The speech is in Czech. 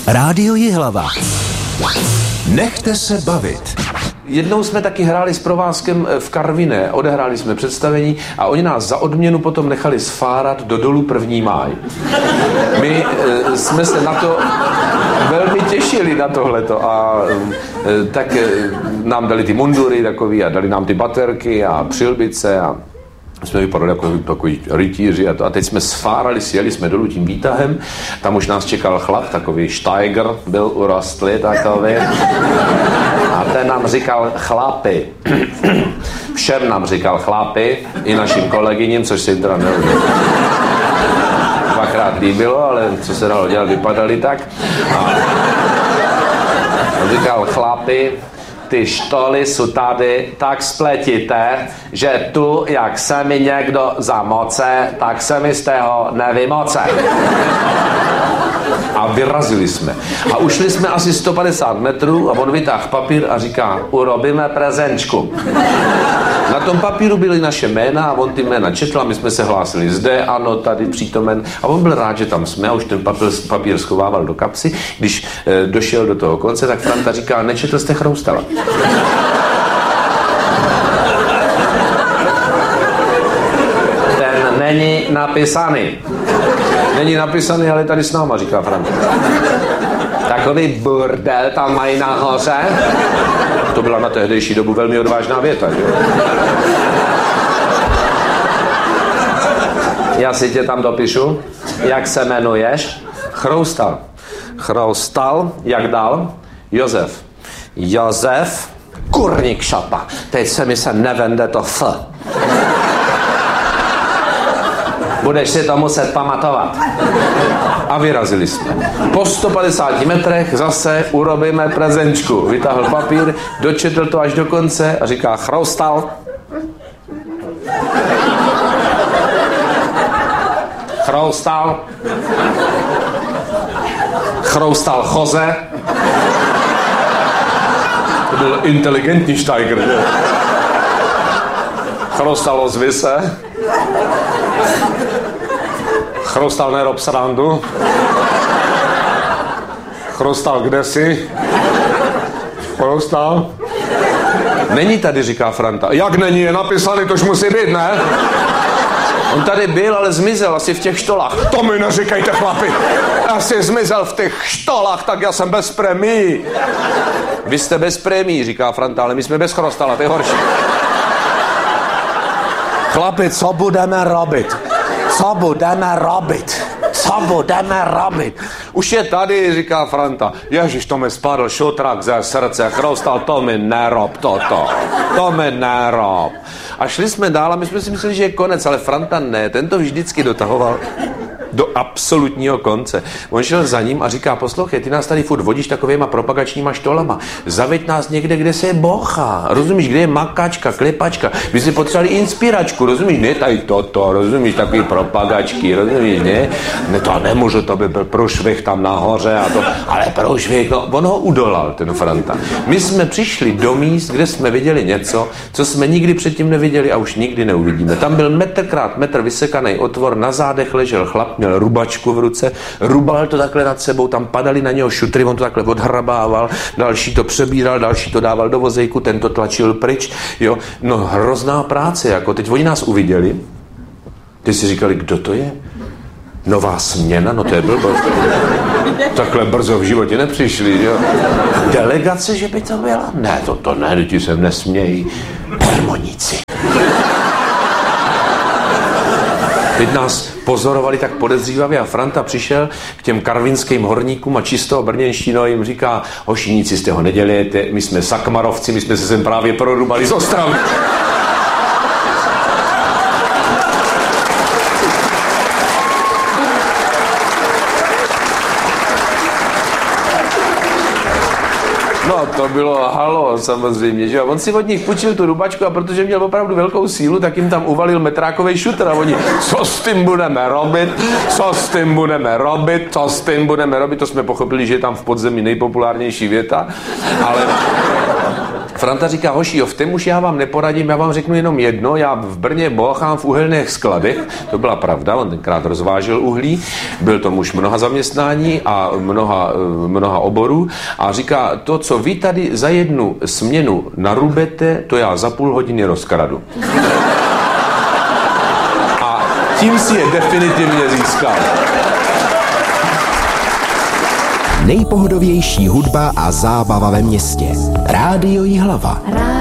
Rádio Jihlava. Nechte se bavit. Jednou jsme taky hráli s provázkem v Karviné, odehráli jsme představení a oni nás za odměnu potom nechali sfárat do dolu 1. máj. My jsme se na to velmi těšili na tohleto a tak nám dali ty mundury takový a dali nám ty baterky a přilbice a jsme vypadali jako takový rytíři a teď jsme sfárali, sjeli jsme dolů tím výtahem, tam už nás čekal chlap, takový Steiger, byl urostlý takový a ten nám říkal chlapi, všem nám říkal chlapi, i našim kolegyním, což se jim teda dvakrát líbilo, ale co se dalo dělat, vypadali tak a on říkal chlapi, ty štoly jsou tady tak spletité, že tu, jak se mi někdo zamoce, tak se mi z toho nevymoce. A vyrazili jsme. A ušli jsme asi 150 metrů a on vytáhl papír a říká, urobíme prezenčku. Na tom papíru byly naše jména a on ty jména četl a my jsme se hlásili zde, ano, tady přítomen. A on byl rád, že tam jsme a už ten papír schovával do kapsy. Když došel do toho konce, tak Franta říká, nečetl jste Chroustala. Ten není napsaný. Není napsaný, ale tady s náma, říká Franta. Takový burdel tam mají nahoře. To byla na tehdejší dobu velmi odvážná věta, že? Já si tě tam dopíšu. Jak se jmenuješ? Chroustal. Chroustal, jak dál? Josef. Josef Kurník šapa. Teď se mi se nevende to F. Budeš si to muset pamatovat. A vyrazili jsme. Po 150 metrech zase urobíme prezenčku. Vytáhl papír, dočetl to až do konce a říká Chroustal. Chroustal. Chroustal Jose. To byl inteligentní Steiger, že? Chroustal ozvi se. Chroustal nerob srandu. Chroustal, kde jsi? Chroustal? Není tady, říká Franta. Jak není, je napsaný, tož musí být, ne? On tady byl, ale zmizel asi v těch štolách. To mi neříkejte, chlapi. Asi zmizel v těch štolách, tak já jsem bez prémií. Vy jste bez prémií, říká Franta, ale my jsme bez Chrostala, to je horší. Chlapi, co budeme robit? Co budeme robit? Co budeme robit? Už je tady, říká Franta. Ježiš, to mi spadl šutrak ze srdce. Chroustal, to mi nerob toto. To mi nerob. A šli jsme dál a my jsme si mysleli, že je konec, ale Franta ne. Ten to vždycky dotahoval do absolutního konce. On šel za ním a říká, poslouchej, ty nás tady furt vodíš takovýma propagačníma štolama. Zaveď nás někde, kde se je bocha. Rozumíš, kde je makačka, klepačka. My si potřebovali inspiračku, rozumíš? Ne tady toto, rozumíš, takový propagačky, rozumíš, ne? Ne, to nemůžu, to by byl průšvih tam nahoře a to, ale průšvih, no, on ho udolal, ten Franta. My jsme přišli do míst, kde jsme viděli něco, co jsme nikdy předtím neviděli a už nikdy neuvidíme. Tam byl metr krát metr vysekaný otvor, na zádech ležel chlap, měl rubačku v ruce, rubal to takhle nad sebou, tam padaly na něho šutry, on to takhle odhrabával, další to přebíral, další to dával do vozejku, ten to tlačil pryč, jo, no hrozná práce, jako teď oni nás uviděli, ty si říkali, kdo to je? Nová směna, no to je blbost. Takhle brzo v životě nepřišli, jo. Delegace, že by to byla? Ne, to ne, ti se nesmějí. Permoníci. Teď nás pozorovali tak podezřívavě a Franta přišel k těm karvinským horníkům a čisto brněnštinou jim říká, hoši, nic si z toho nedělejte, my jsme sakmarovci, my jsme se sem právě prorubali z Ostravy. No, to bylo halo, samozřejmě, že jo. On si od nich půjčil tu rubačku a protože měl opravdu velkou sílu, tak jim tam uvalil metrákovej šutr a oni, co s tím budeme robit, co s tím budeme robit, co s tím budeme robit, to jsme pochopili, že je tam v podzemí nejpopulárnější věta, ale Franta říká, hoši, jo, v tom už já vám neporadím, já vám řeknu jenom jedno, já v Brně bohám v uhelných skladech, to byla pravda, on tenkrát rozvážel uhlí, byl to muž mnoha zaměstnání a mnoha oborů a říká, to, co vy tady za jednu směnu narubete, to já za půl hodiny rozkradu. A tím si je definitivně získal. Nejpohodovější hudba a zábava ve městě. Rádio Jihlava.